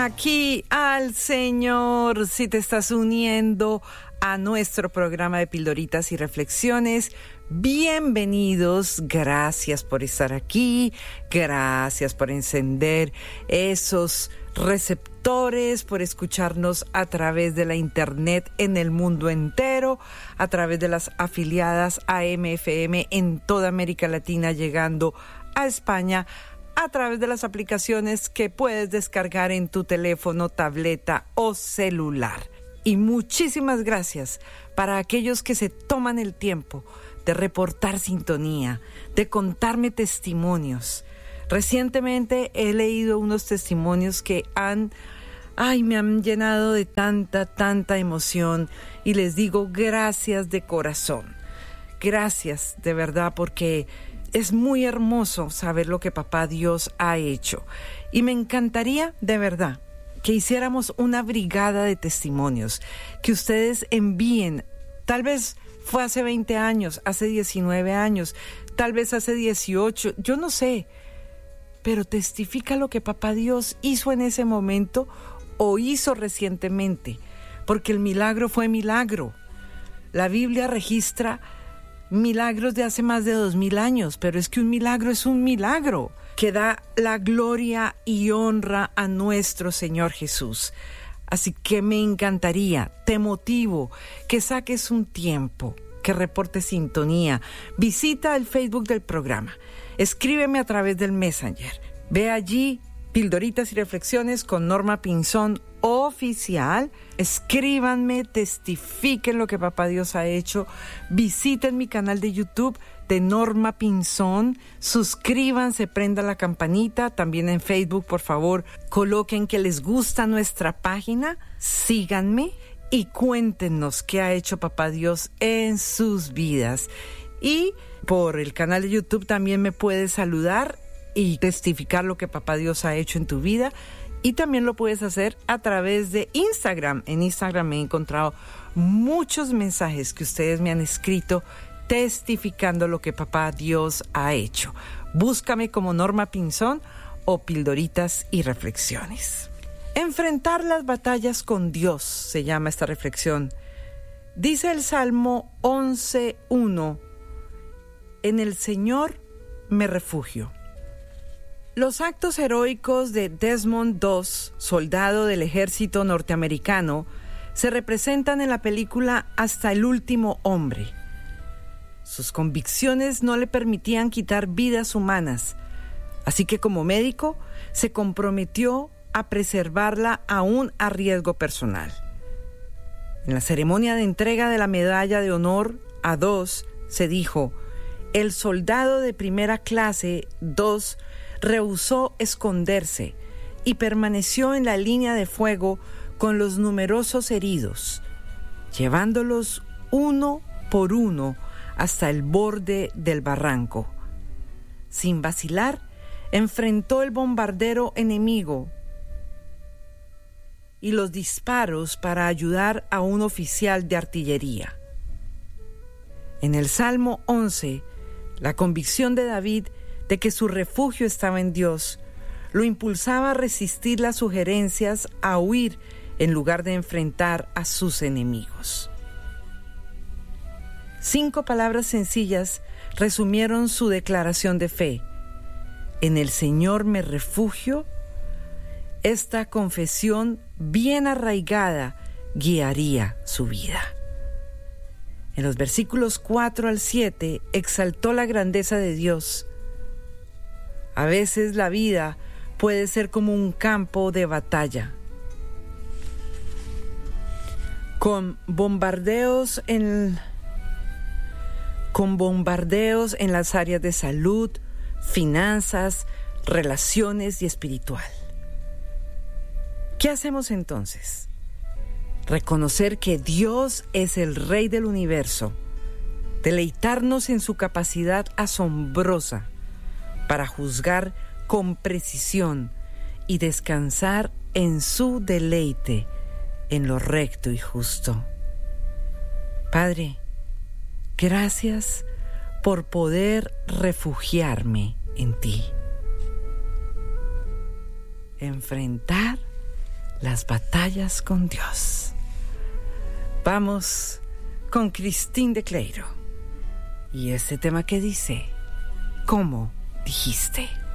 aquí al Señor. Si te estás uniendo a nuestro programa de Pildoritas y Reflexiones, bienvenidos. Gracias por estar aquí. Gracias por encender esos receptores, por escucharnos a través de la internet en el mundo entero, a través de las afiliadas AM/FM en toda América Latina, llegando a España, a través de las aplicaciones que puedes descargar en tu teléfono, tableta o celular. Y muchísimas gracias para aquellos que se toman el tiempo de reportar sintonía, de contarme testimonios. Recientemente he leído unos testimonios que me han llenado de tanta emoción, y les digo gracias de corazón. Gracias de verdad, porque es muy hermoso saber lo que Papá Dios ha hecho. Y me encantaría de verdad que hiciéramos una brigada de testimonios, que ustedes envíen. Tal vez fue hace 20 años, hace 19 años, tal vez hace 18, yo no sé. Pero testifica lo que Papá Dios hizo en ese momento o hizo recientemente, porque el milagro fue milagro. La Biblia registra milagros de hace más de 2000 años, pero es que un milagro es un milagro que da la gloria y honra a nuestro Señor Jesús. Así que me encantaría, te motivo, que saques un tiempo, que reportes sintonía. Visita el Facebook del programa, escríbeme a través del Messenger, ve allí Pildoritas y Reflexiones con Norma Pinzón Oficial. Escríbanme, testifiquen lo que Papá Dios ha hecho. Visiten mi canal de YouTube de Norma Pinzón. Suscríbanse, prendan la campanita. También en Facebook, por favor, coloquen que les gusta nuestra página. Síganme y cuéntenos qué ha hecho Papá Dios en sus vidas. Y por el canal de YouTube también me puedes saludar y testificar lo que Papá Dios ha hecho en tu vida. Y también lo puedes hacer a través de Instagram. En Instagram me he encontrado muchos mensajes que ustedes me han escrito testificando lo que Papá Dios ha hecho. Búscame como Norma Pinzón o Pildoritas y Reflexiones. Enfrentar las batallas con Dios se llama esta reflexión. Dice el Salmo 11:1: en el Señor me refugio. Los actos heroicos de Desmond Doss, soldado del ejército norteamericano, se representan en la película Hasta el último hombre. Sus convicciones no le permitían quitar vidas humanas, así que como médico se comprometió a preservarla aún a riesgo personal. En la ceremonia de entrega de la medalla de honor a Doss se dijo: el soldado de primera clase Doss rehusó esconderse y permaneció en la línea de fuego con los numerosos heridos, llevándolos uno por uno hasta el borde del barranco. Sin vacilar, enfrentó el bombardero enemigo y los disparos para ayudar a un oficial de artillería. En el Salmo 11, la convicción de David de que su refugio estaba en Dios lo impulsaba a resistir las sugerencias a huir en lugar de enfrentar a sus enemigos. 5 palabras sencillas resumieron su declaración de fe: en el Señor me refugio. Esta confesión bien arraigada guiaría su vida. En los versículos 4 al 7 exaltó la grandeza de Dios. A veces la vida puede ser como un campo de batalla, con bombardeos en las áreas de salud, finanzas, relaciones y espiritual. ¿Qué hacemos entonces? Reconocer que Dios es el Rey del universo, deleitarnos en su capacidad asombrosa para juzgar con precisión y descansar en su deleite en lo recto y justo. Padre, gracias por poder refugiarme en ti. Enfrentar las batallas con Dios. Vamos con Christine de Cleiro y este tema que dice, ¿cómo dijiste?